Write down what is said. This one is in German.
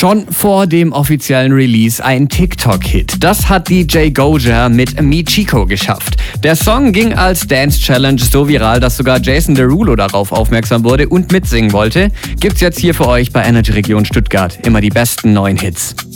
Schon vor dem offiziellen Release ein TikTok-Hit. Das hat DJ Goja mit Mi Chico geschafft. Der Song ging als Dance Challenge so viral, dass sogar Jason Derulo darauf aufmerksam wurde und mitsingen wollte. Gibt's jetzt hier für euch bei Energy Region Stuttgart immer die besten neuen Hits.